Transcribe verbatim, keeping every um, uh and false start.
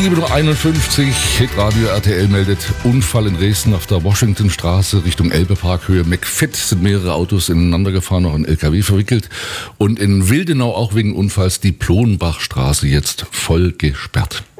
sieben Uhr einundfünfzig, Hitradio R T L meldet Unfall in Dresden auf der Washingtonstraße Richtung Elbe-Parkhöhe. McFit sind mehrere Autos ineinander gefahren, noch ein L K W verwickelt. Und in Wildenau auch wegen Unfalls die Plonbachstraße jetzt voll gesperrt.